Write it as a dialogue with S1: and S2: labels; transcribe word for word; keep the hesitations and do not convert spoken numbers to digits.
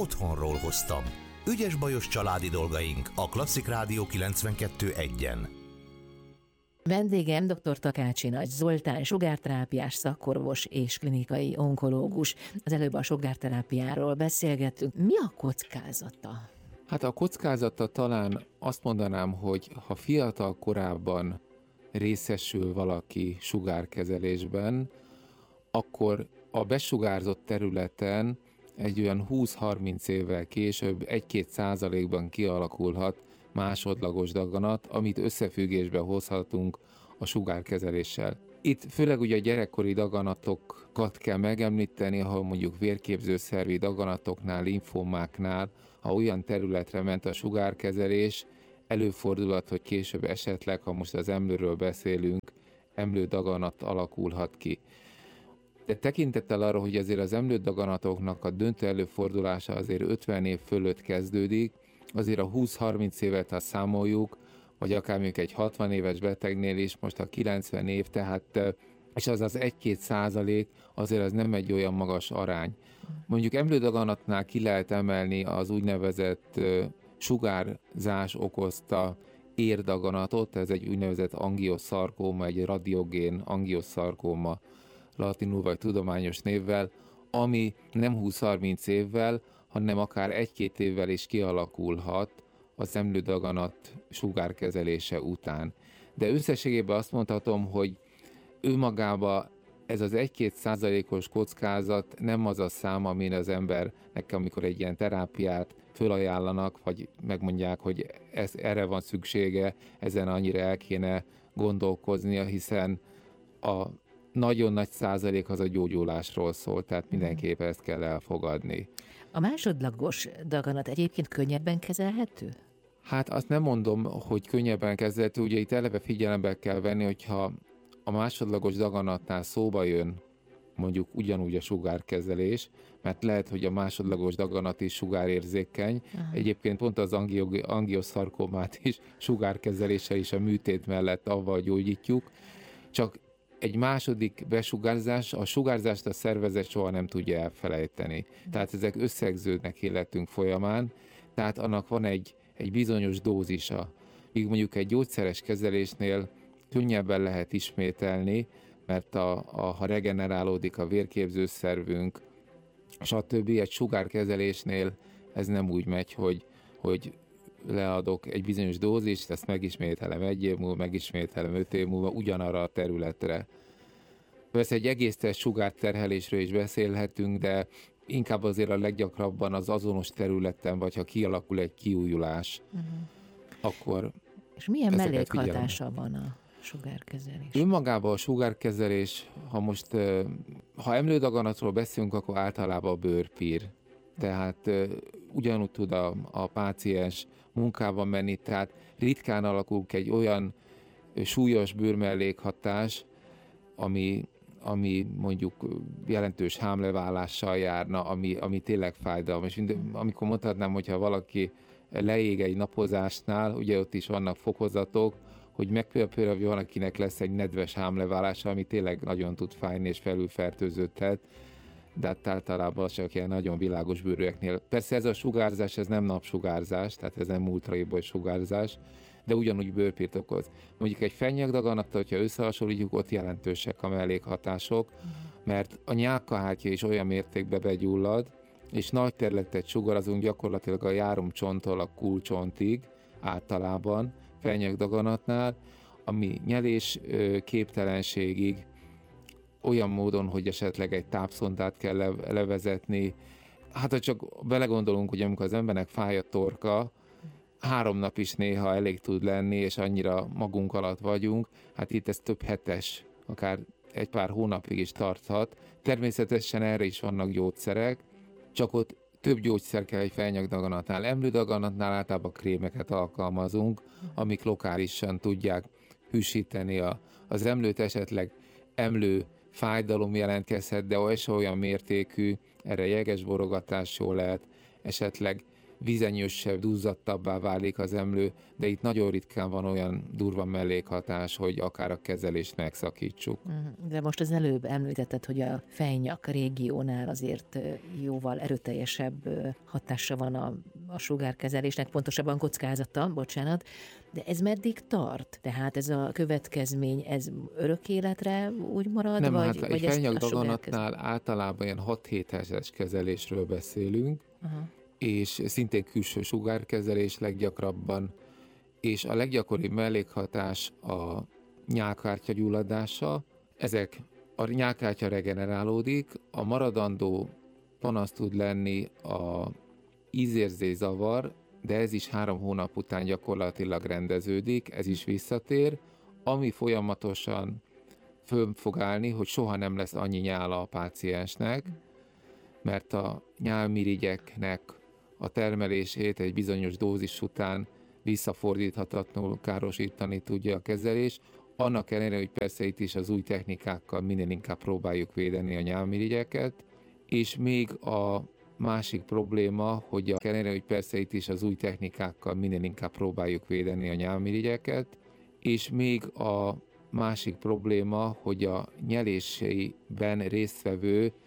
S1: otthonról hoztam. Ügyes-bajos családi dolgaink a Klasszik Rádió kilencvenkettő egyen.
S2: Vendégem dr. Takácsi Nagy Zoltán, sugárterápiás szakorvos és klinikai onkológus. Az előbb a sugárterápiáról beszélgettünk. Mi a kockázata?
S3: Hát a kockázata talán azt mondanám, hogy ha fiatal korában részesül valaki sugárkezelésben, akkor a besugárzott területen egy olyan húsz-harminc évvel később egy-két százalékban kialakulhat másodlagos daganat, amit összefüggésbe hozhatunk a sugárkezeléssel. Itt főleg ugye a gyerekkori daganatokat kell megemlíteni, ha mondjuk vérképzőszervi daganatoknál, limfómáknál, ha olyan területre ment a sugárkezelés, előfordulhat, hogy később esetleg, ha most az emlőről beszélünk, emlődaganat alakulhat ki. De tekintettel arra, hogy azért az emlődaganatoknak a döntő előfordulása azért ötven év fölött kezdődik, azért a húsz-harminc évet, ha számoljuk, vagy akár mondjuk egy hatvan éves betegnél is, most a kilencven év, tehát, és az az egy-két százalék, azért az nem egy olyan magas arány. Mondjuk emlődaganatnál ki lehet emelni az úgynevezett sugárzás okozta érdaganatot, ez egy úgynevezett angioszarkóma, egy radiogén angioszarkóma, latinul vagy tudományos névvel, ami nem húsz-harminc évvel, hanem akár egy-két évvel is kialakulhat az emlődaganat sugárkezelése után. De összességében azt mondhatom, hogy ő magába ez az egy-két százalékos kockázat nem az a szám, amin az embernek, amikor egy ilyen terápiát fölajánlanak, vagy megmondják, hogy ez, erre van szüksége, ezen annyira el kéne gondolkoznia, hiszen a nagyon nagy százalék az a gyógyulásról szól, tehát mindenképp ezt kell elfogadni.
S2: A másodlagos daganat egyébként könnyebben kezelhető?
S3: Hát azt nem mondom, hogy könnyebben kezelhető, ugye itt eleve figyelembe kell venni, hogyha a másodlagos daganatnál szóba jön mondjuk ugyanúgy a sugárkezelés, mert lehet, hogy a másodlagos daganat is sugárérzékeny. Aha. Egyébként pont az angioszarkómát is sugárkezeléssel is a műtét mellett avval gyógyítjuk, csak egy második besugárzás, a sugárzást a szervezet soha nem tudja elfelejteni. Tehát ezek összegződnek életünk folyamán, tehát annak van egy, egy bizonyos dózisa. Míg mondjuk egy gyógyszeres kezelésnél könnyebben lehet ismételni, mert a, a, ha regenerálódik a vérképzőszervünk, stb. Egy sugárkezelésnél ez nem úgy megy, hogy, hogy leadok egy bizonyos dózist, ezt megismételem egy év múlva, megismételem öt év múlva ugyanarra a területre. Persze egy egész test sugárterhelésről is beszélhetünk, de inkább azért a leggyakrabban az azonos területen, vagy ha kialakul egy kiújulás, uh-huh. akkor
S2: és milyen mellékhatása van a sugárkezelés?
S3: Önmagában a sugárkezelés, ha most, ha emlődaganatról beszélünk, akkor általában a bőrpír. Tehát ugyanúgy tud a, a páciens munkában menni, tehát ritkán alakul egy olyan súlyos bőrmellékhatás, ami, ami mondjuk jelentős hámleválással járna, ami, ami tényleg fájdalmas. Amikor mondhatnám, hogyha valaki leég egy napozásnál, ugye ott is vannak fokozatok, hogy megpéldául van, akinek lesz egy nedves hámleválása, ami tényleg nagyon tud fájni és felülfertőződhet, de hát általában csak ilyen nagyon világos bőrűeknél. Persze ez a sugárzás, ez nem napsugárzás, tehát ez nem ultraiboly sugárzás, de ugyanúgy bőrpírt okoz. Mondjuk egy fennyegdaganattal, hogyha összehasonlítjuk, ott jelentősek a mellékhatások, mert a nyálkahártya is olyan mértékben begyullad, és nagy területet sugarazunk gyakorlatilag a járomcsonttól a kulcsontig általában, fennyegdaganatnál, ami nyelés képtelenségig, olyan módon, hogy esetleg egy tápszondát kell le- levezetni. Hát, ha csak belegondolunk, hogy amikor az embernek fáj a torka, három nap is néha elég tud lenni, és annyira magunk alatt vagyunk, hát itt ez több hetes, akár egy pár hónapig is tarthat. Természetesen erre is vannak gyógyszerek, csak ott több gyógyszer kell egy fennyegdaganatnál. Emlődaganatnál általában krémeket alkalmazunk, amik lokálisan tudják hűsíteni a, az emlőt, esetleg emlő fájdalom jelentkezhet, de olyan olyan mértékű, erre jegesborogatás jól lehet, esetleg vizenyősebb, duzzadtabbá válik az emlő, de itt nagyon ritkán van olyan durva mellékhatás, hogy akár a kezelést megszakítsuk.
S2: De most az előbb említetted, hogy a fejnyak régiónál azért jóval erőteljesebb hatása van a, a sugárkezelésnek, pontosabban kockázata, bocsánat, de ez meddig tart? Tehát ez a következmény, ez örök életre úgy marad?
S3: Nem,
S2: vagy,
S3: hát
S2: vagy
S3: egy fejnyak daganatnál általában ilyen hat-hét hetes kezelésről beszélünk, aha. és szintén külső sugárkezelés leggyakrabban, és a leggyakoribb mellékhatás a nyálkártya gyulladása. Ezek a nyálkártya regenerálódik, a maradandó panasz tud lenni a ízérzés zavar, de ez is három hónap után gyakorlatilag rendeződik, ez is visszatér, ami folyamatosan föl fog állni, hogy soha nem lesz annyi nyála a páciensnek, mert a nyálmirigyeknek a termelését egy bizonyos dózis után visszafordíthatatlanul károsítani tudja a kezelés. Annak ellenére, hogy persze itt is az új technikákkal minél inkább próbáljuk védeni a nyálmirigyeket, és még a másik probléma, hogy a ellenére, hogy persze itt is az új technikákkal minél inkább próbáljuk védeni a nyálmirigyeket, és még a másik probléma, hogy a nyelésében résztvevő